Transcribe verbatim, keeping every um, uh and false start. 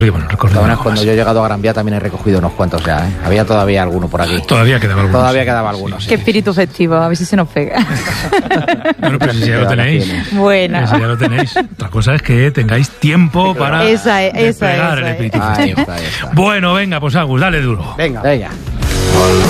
Bueno, cuando más. Yo he llegado a Gran Vía también he recogido unos cuantos ya, ¿eh? Había todavía alguno por aquí. Todavía quedaba alguno. Todavía quedaba alguno, sí. Qué espíritu festivo, a ver si se nos pega. Bueno, pero si ya lo tenéis. Bueno. Eso ya lo tenéis. Otra cosa es que tengáis tiempo para esa es, esa despegar es, esa el espíritu es. festivo. Ahí está, ahí está. Bueno, venga, pues Agus, dale duro. Venga. Venga.